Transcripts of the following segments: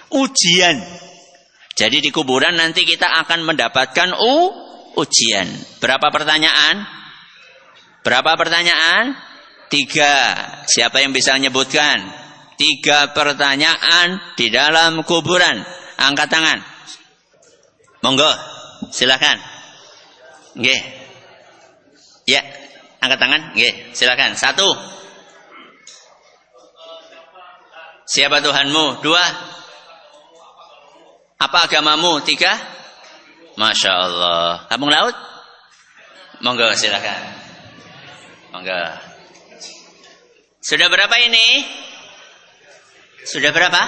Ujian. Jadi di kuburan nanti kita akan mendapatkan ujian. Berapa pertanyaan? Berapa pertanyaan? 3. Siapa yang bisa menyebutkan? 3 pertanyaan di dalam kuburan. Angkat tangan. Monggo, silakan. Nggih. Ya, angkat tangan. Nggih, silakan. 1. Siapa Tuhanmu? 2. Apa agamamu? 3. Masya Allah. Kampung Laut? Monggo, silakan. Monggo. Sudah berapa ini? Sudah berapa?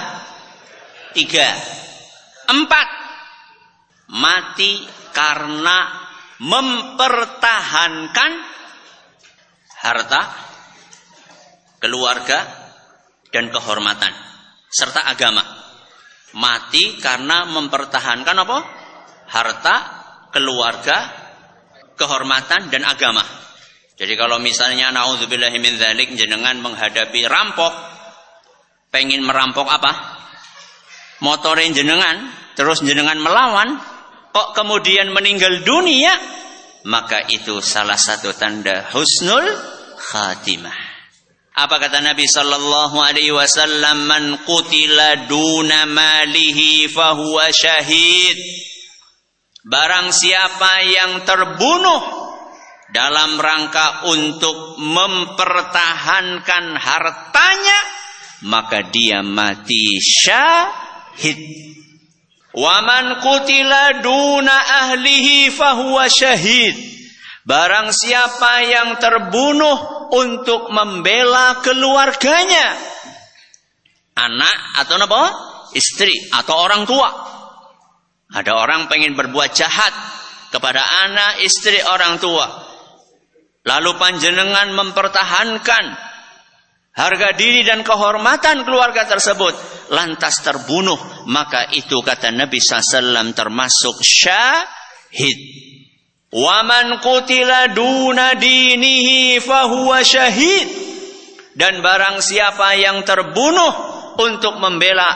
3. 4. Mati karena mempertahankan harta, keluarga, dan kehormatan serta agama. Mati karena mempertahankan apa? Harta, keluarga, kehormatan, dan agama. Jadi kalau misalnya naudzubillahi min dzalik jenengan menghadapi rampok, pengen merampok apa? Motorin jenengan, terus jenengan melawan, kok kemudian meninggal dunia, maka itu salah satu tanda husnul khatimah. Apa kata Nabi sallallahu alaihi wasallam? Man qutila duna malihi fahuwa syahid. Barang siapa yang terbunuh dalam rangka untuk mempertahankan hartanya, maka dia mati syahid. Wa man qutila duna ahlihi fahuwa syahid. Barang siapa yang terbunuh untuk membela keluarganya, anak atau apa? Istri atau orang tua. Ada orang pengen berbuat jahat kepada anak, istri, orang tua. Lalu panjenengan mempertahankan harga diri dan kehormatan keluarga tersebut, lantas terbunuh, maka itu kata Nabi SAW termasuk syahid. Wa man qutila duna dinihi fahuwa syahid. Dan barang siapa yang terbunuh untuk membela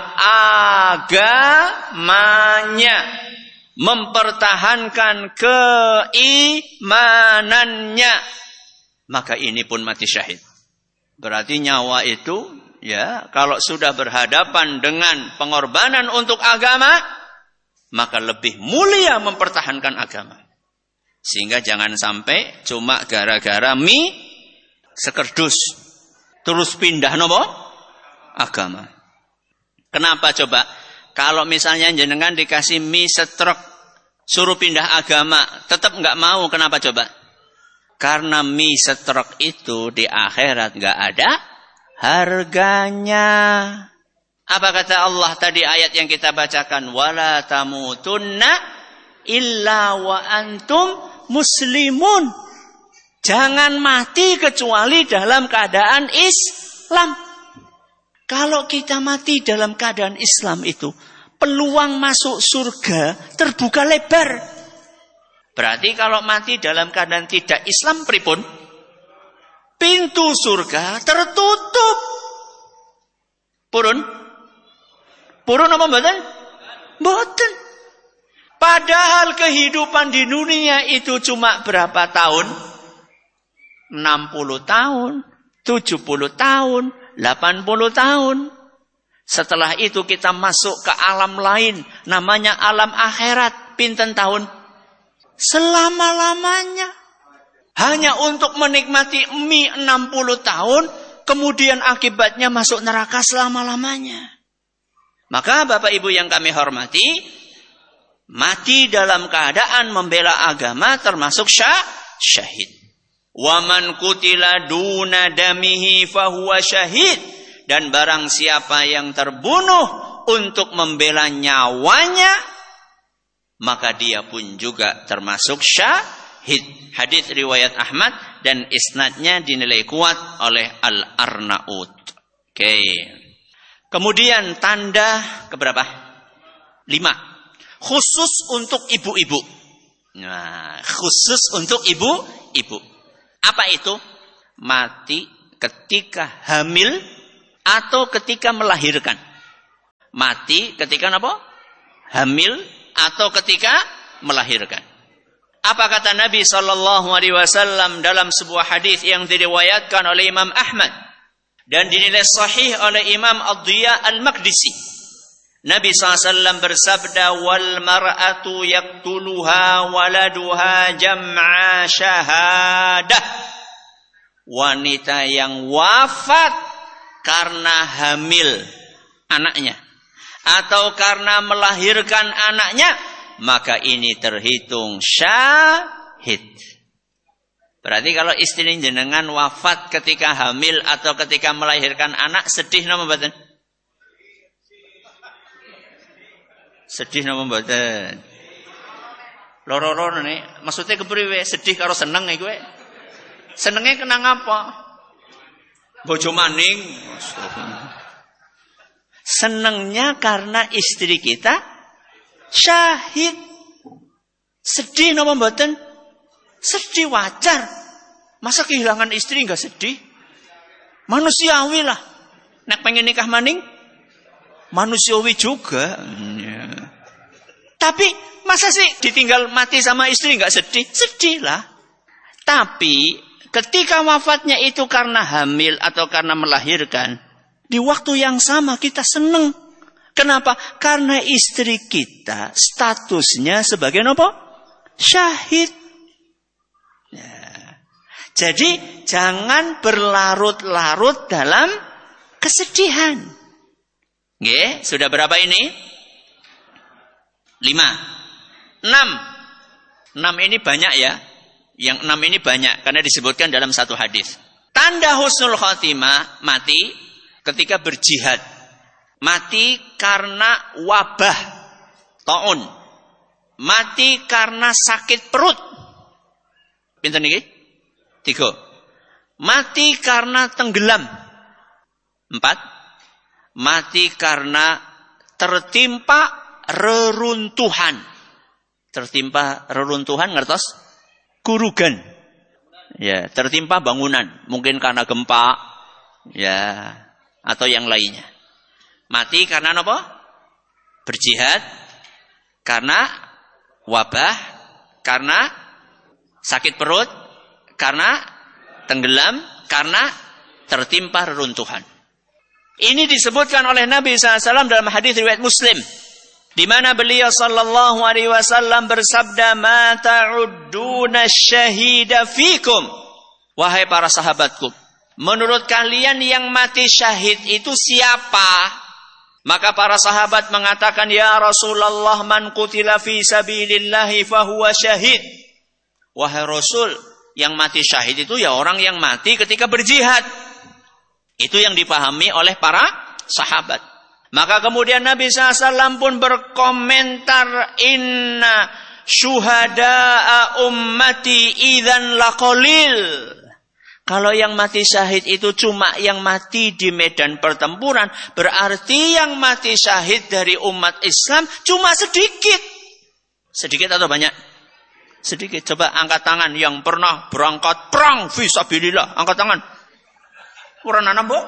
agamanya, mempertahankan keimanannya, maka ini pun mati syahid. Berarti nyawa itu, ya, kalau sudah berhadapan dengan pengorbanan untuk agama, maka lebih mulia mempertahankan agama. Sehingga jangan sampai cuma gara-gara mie sekerdus terus pindah nopo agama. Kenapa coba? Kalau misalnya jenengan dikasih mie setruk suruh pindah agama, tetap nggak mau. Kenapa coba? Karena mie setruk itu di akhirat nggak ada harganya. Apa kata Allah tadi ayat yang kita bacakan? Wala tamutunna illa wa antum muslimun. Jangan mati kecuali dalam keadaan Islam. Kalau kita mati dalam keadaan Islam itu, peluang masuk surga terbuka lebar. Berarti kalau mati dalam keadaan tidak Islam pripun? Pintu surga tertutup. Purun? Purun apa mboten? Mboten. Padahal kehidupan di dunia itu cuma berapa tahun? 60 tahun, 70 tahun, 80 tahun. Setelah itu kita masuk ke alam lain, namanya alam akhirat. Pinten tahun? Selama-lamanya. Hanya untuk menikmati mie 60 tahun, kemudian akibatnya masuk neraka selama-lamanya. Maka Bapak Ibu yang kami hormati, mati dalam keadaan membela agama termasuk syahid. Wa man qutila duna damihi fahuwa syahid. Dan barang siapa yang terbunuh untuk membela nyawanya, maka dia pun juga termasuk syahid. Hadis riwayat Ahmad dan isnadnya dinilai kuat oleh Al-Arnaud. Oke. Kemudian tanda keberapa? 5. Khusus untuk ibu-ibu. Nah, khusus untuk ibu-ibu. Apa itu? Mati ketika hamil atau ketika melahirkan. Mati ketika apa? Hamil atau ketika melahirkan. Apa kata Nabi SAW dalam sebuah hadis yang diriwayatkan oleh Imam Ahmad dan dinilai sahih oleh Imam Ad-Diya Al-Maqdisi. Nabi SAW bersabda, wal mar'atu yaqtuluha waladuha jam'a syahadah. Wanita yang wafat karena hamil anaknya atau karena melahirkan anaknya, maka ini terhitung syahid. Berarti kalau istri jenengan wafat ketika hamil atau ketika melahirkan anak, sedih napa mboten? Sedih napa mboten? Loro-loro nih, maksudnya kepriwe? Sedih karo seneng iku kowe? Senenge kenang apa? Bojo maning. Senengnya karena istri kita syahid. Sedih napa mboten? Sedih, wajar. Masa kehilangan istri enggak sedih? Manusiawi lah. Nek pengen nikah maning, manusiawi juga. Ya. Tapi masa sih ditinggal mati sama istri enggak sedih? Sedih lah. Tapi ketika wafatnya itu karena hamil atau karena melahirkan, di waktu yang sama kita seneng. Kenapa? Karena istri kita statusnya sebagai apa? Syahid. Ya. Jadi jangan berlarut-larut dalam kesedihan. Nggih, sudah berapa ini? 5. 6 ini banyak ya. Yang 6 ini banyak karena disebutkan dalam satu hadis. Tanda husnul khotimah mati ketika berjihad. Mati karena wabah taun. Mati karena sakit perut. Pinten niki? 3. Mati karena tenggelam. 4. Mati karena tertimpa reruntuhan. Tertimpa reruntuhan ngertos? Kurugan. Ya, tertimpa bangunan, mungkin karena gempa, ya, atau yang lainnya. Mati karena apa? Berjihad, karena wabah, karena sakit perut, karena tenggelam, karena tertimpa reruntuhan. Ini disebutkan oleh Nabi SAW dalam hadis riwayat Muslim, di mana beliau sallallahu alaihi wasallam bersabda, "Ma ta'udduna syahida fikum." Wahai para sahabatku, menurut kalian yang mati syahid itu siapa? Maka para sahabat mengatakan, "Ya Rasulullah, man qutila fi sabilillahi fahuwa syahid." Wahai Rasul, yang mati syahid itu ya orang yang mati ketika berjihad. Itu yang dipahami oleh para sahabat. Maka kemudian Nabi SAW pun berkomentar, "Inna syuhada'a ummati idzan laqalil." Kalau yang mati syahid itu cuma yang mati di medan pertempuran, berarti yang mati syahid dari umat Islam cuma sedikit. Sedikit atau banyak? Sedikit. Coba angkat tangan yang pernah berangkat perang fisabilillah. Angkat tangan. Kurang anak, Bu?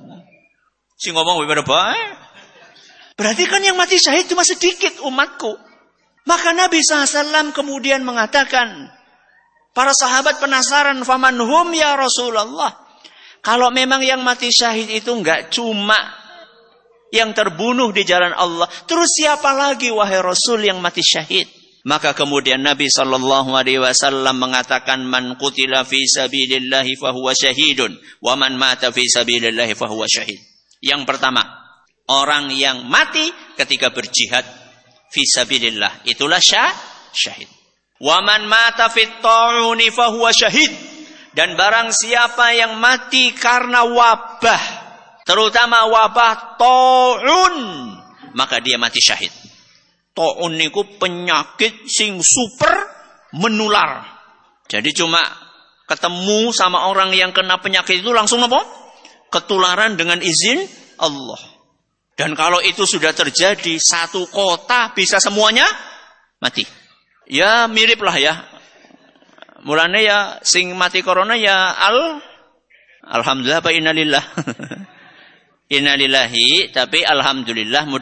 Si ngomong pada baik. Berarti kan yang mati syahid cuma sedikit umatku. Maka Nabi SAW kemudian mengatakan, para sahabat penasaran, faman hum ya Rasulullah. Kalau memang yang mati syahid itu enggak cuma yang terbunuh di jalan Allah, terus siapa lagi wahai Rasul yang mati syahid? Maka kemudian Nabi SAW mengatakan, man qutila fi sabilillahi fahuwa syahidun, wa man mata fi sabilillahi fahuwa syahid. Yang pertama, orang yang mati ketika berjihad fi sabilillah, itulah syahid. Wa man mata fit ta'uni fahuwa syahid. Dan barang siapa yang mati karena wabah, terutama wabah ta'un, maka dia mati syahid. Ta'un niku penyakit sing super menular. Jadi cuma ketemu sama orang yang kena penyakit itu langsung apa? Ketularan dengan izin Allah. Dan kalau itu sudah terjadi, satu kota bisa semuanya mati. Ya mirip lah ya. Mulanya ya sing mati corona ya alhamdulillah apa innalillah. Innalillahi, tapi alhamdulillah